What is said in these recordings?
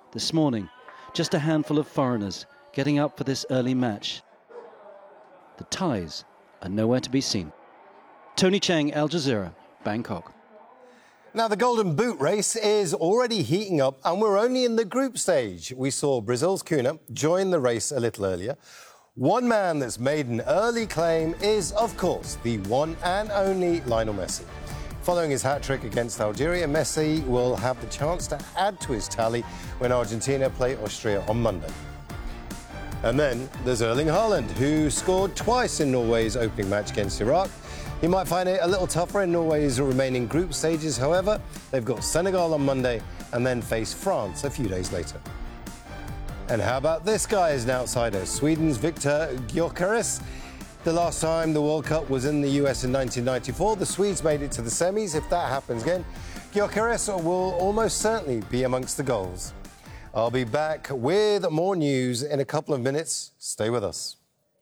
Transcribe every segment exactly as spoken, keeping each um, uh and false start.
This morning, just a handful of foreigners getting up for this early match. The Thais are nowhere to be seen. Tony Cheng, Al Jazeera, Bangkok. Now, the Golden Boot race is already heating up, and we're only in the group stage. We saw Brazil's Cunha join the race a little earlier. One man that's made an early claim is, of course, the one and only Lionel Messi. Following his hat-trick against Algeria, Messi will have the chance to add to his tally when Argentina play Austria on Monday. And then there's Erling Haaland, who scored twice in Norway's opening match against Iraq. He might find it a little tougher in Norway's remaining group stages. However, they've got Senegal on Monday and then face France a few days later. And how about this guy as an outsider? Sweden's Victor Gyökeres. The last time the World Cup was in the U S in nineteen ninety-four, the Swedes made it to the semis. If that happens again, Gyökeres will almost certainly be amongst the goals. I'll be back with more news in a couple of minutes. Stay with us.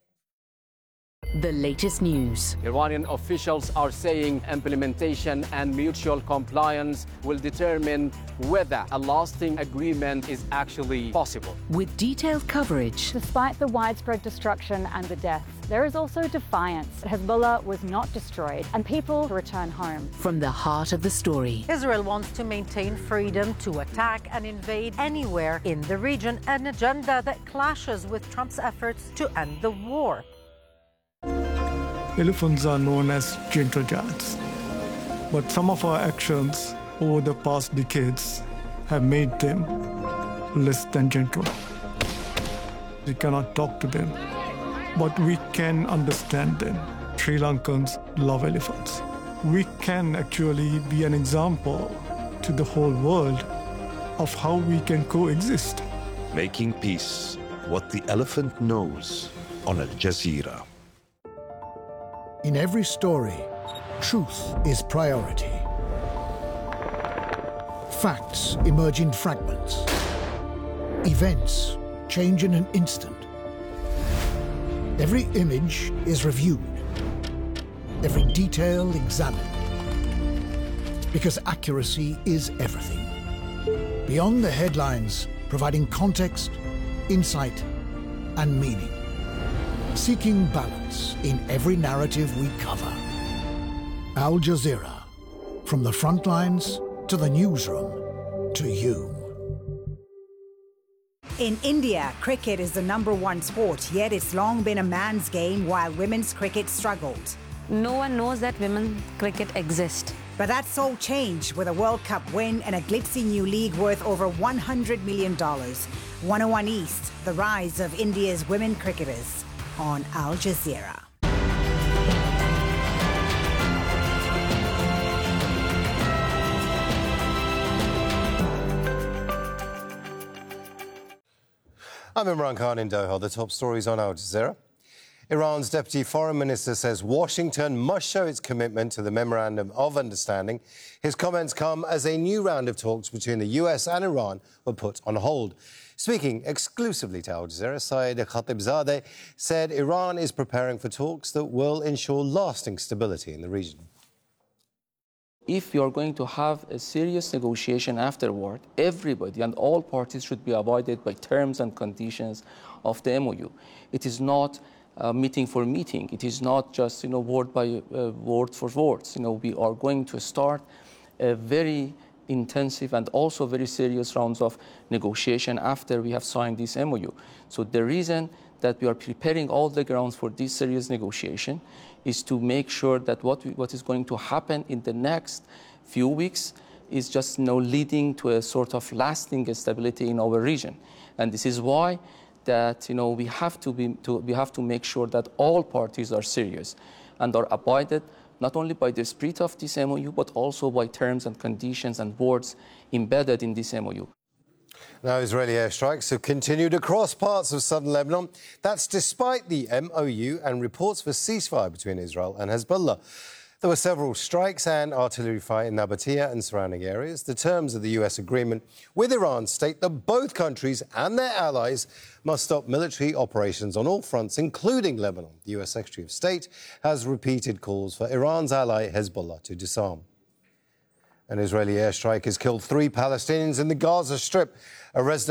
The latest news. Iranian officials are saying implementation and mutual compliance will determine whether a lasting agreement is actually possible. With detailed coverage. Despite the widespread destruction and the deaths, there is also defiance. Hezbollah was not destroyed and people return home. From the heart of the story. Israel wants to maintain freedom to attack and invade anywhere in the region, an agenda that clashes with Trump's efforts to end the war. Elephants are known as gentle giants, but some of our actions over the past decades have made them less than gentle. We cannot talk to them, but we can understand them. Sri Lankans love elephants. We can actually be an example to the whole world of how we can coexist. Making peace, what the elephant knows, on Al Jazeera. In every story, truth is priority. Facts emerge in fragments. Events change in an instant. Every image is reviewed. Every detail examined. Because accuracy is everything. Beyond the headlines, providing context, insight, and meaning. Seeking balance in every narrative we cover. Al Jazeera. From the front lines to the newsroom to you. In India, cricket is the number one sport, yet it's long been a man's game while women's cricket struggled. No one knows that women's cricket exists. But that's all changed with a World Cup win and a glitzy new league worth over one hundred million dollars. one oh one East, the rise of India's women cricketers. On Al Jazeera. I'm Imran Khan in Doha. The top stories on Al Jazeera. Iran's Deputy Foreign Minister says Washington must show its commitment to the Memorandum of Understanding. His comments come as a new round of talks between the U S and Iran were put on hold. Speaking exclusively to Al Jazeera, Saeed Khatibzadeh said Iran is preparing for talks that will ensure lasting stability in the region. If you are going to have a serious negotiation afterward, everybody and all parties should be abided by terms and conditions of the M O U. It is not uh, meeting for meeting. It is not just, you know, word by uh, word for words. You know, we are going to start a very intensive and also very serious rounds of negotiation after we have signed this M O U. So the reason that we are preparing all the grounds for this serious negotiation is to make sure that what, we, what is going to happen in the next few weeks is just, you know, leading to a sort of lasting stability in our region. And this is why that, you know, we have to, be, to, we have to make sure that all parties are serious and are abided not only by the spirit of this M O U, but also by terms and conditions and words embedded in this M O U. Now, Israeli airstrikes have continued across parts of southern Lebanon. That's despite the M O U and reports of a ceasefire between Israel and Hezbollah. There were several strikes and artillery fire in Nabatea and surrounding areas. The terms of the U S agreement with Iran state that both countries and their allies must stop military operations on all fronts, including Lebanon. The U S Secretary of State has repeated calls for Iran's ally Hezbollah to disarm. An Israeli airstrike has killed three Palestinians in the Gaza Strip. A resident